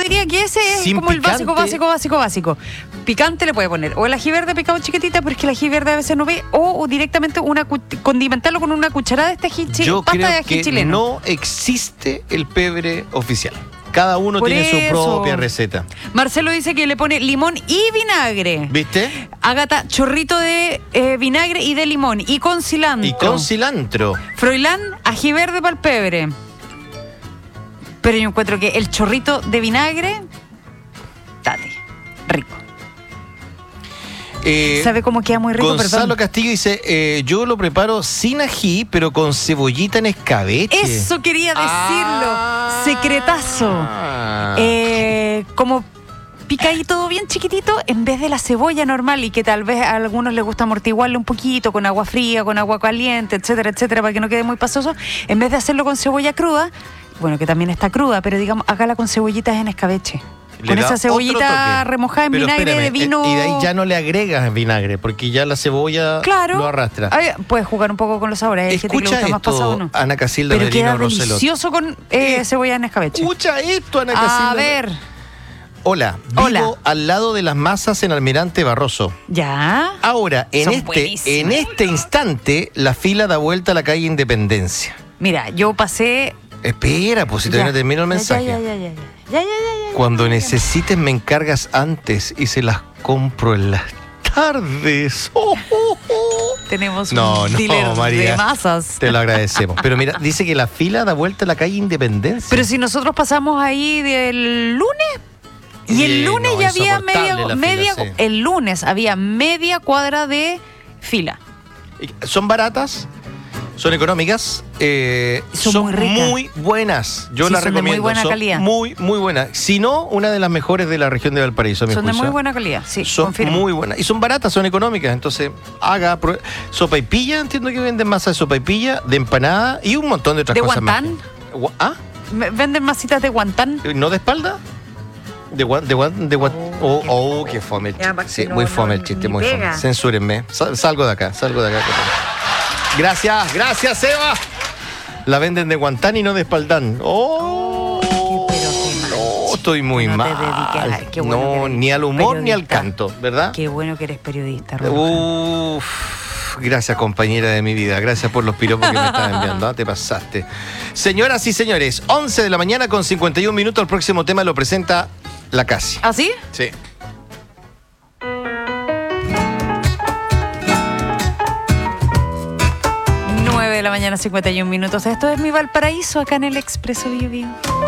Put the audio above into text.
diría que ese es Sin como picante. el básico. Picante le puede poner o el ají verde picado chiquitita, pero es que el ají verde a veces no ve, o directamente condimentarlo con una cucharada de este ají, Yo pasta creo de ají que chileno. no existe el pebre oficial. Cada uno Por tiene su eso. propia receta. Marcelo dice que le pone limón y vinagre. ¿Viste? Ágata, chorrito de vinagre y de limón y con cilantro. Y con cilantro. Froilán, ají verde para el pebre. Pero yo encuentro que el chorrito de vinagre, tate, rico. ¿Sabe cómo queda muy rico? Gonzalo Perdón. Castillo dice, yo lo preparo sin ají, pero con cebollita en escabeche. Eso quería decirlo. Secretazo. Ah. Como picadito bien chiquitito, en vez de la cebolla normal, y que tal vez a algunos les gusta amortiguarle un poquito con agua fría, con agua caliente, etcétera, etcétera, para que no quede muy pasoso, en vez de hacerlo con cebolla cruda, bueno, que también está cruda, pero digamos, hágala con cebollitas en escabeche. Le Con da esa otro cebollita toque. remojada en Pero vinagre espérame, de vino. y de ahí ya no le agregas vinagre, porque ya la cebolla Claro. lo arrastra. Ay, puedes jugar un poco con los sabores. Hay gente que le Escucha gusta más pasado, esto, ¿no? Ana Casilda Pero queda Merino Roselot. delicioso con cebolla en escabeche. Escucha esto, Ana Casilda. A ver, Hola, Hola. vivo al lado de las masas en Almirante Barroso. ya. Ahora, Son en buenísimas. este instante, la fila da vuelta a la calle Independencia. Mira, yo pasé. Espera, pues si todavía no termino el mensaje. Ya. Cuando necesites me encargas antes y se las compro en las tardes. Tenemos No, un no, dealer María. de masas. Te lo agradecemos. Pero mira, dice que la fila da vuelta a la calle Independencia. Pero si nosotros pasamos ahí del lunes. Y el lunes no, ya había insoportable la media fila, sí. el lunes había media cuadra de fila. Son baratas, son económicas, Son muy ricas. muy buenas. Yo Sí, las son de muy recomiendo. buena son calidad. muy, muy buenas. Si no, una de las mejores de la región de Valparaíso, a mi Son de juicio. muy buena calidad, sí, Son confirmo. muy buenas. Y son baratas, son económicas. Entonces, sopaipilla, entiendo que venden masa de sopaipilla, de empanada y un montón de otras ¿De cosas guantán? más. ¿Ah? Venden masitas de guantán. ¿No de espalda? Oh, qué fome el Ya, chiste. Sí, no, muy no, fome el chiste, ni muy pega. fome. Censúrenme. Salgo de acá. Gracias, Eva. La venden de guantán y no de espaldán. Oh, Pero qué mal. no, estoy muy No te mal. dediques a- qué bueno que No, eres ni al humor ni al periodista. canto, ¿verdad? Qué bueno que eres periodista, Roberto. Gracias, compañera de mi vida. Gracias por los piropos que me estás enviando. ¿Ah? Te pasaste. Señoras y señores, 11 de la mañana con 51 minutos. El próximo tema lo presenta la Casi. ¿Ah, sí? Sí. De la mañana, 51 minutos. Esto es mi Valparaíso, acá en el Expreso Bio Bio.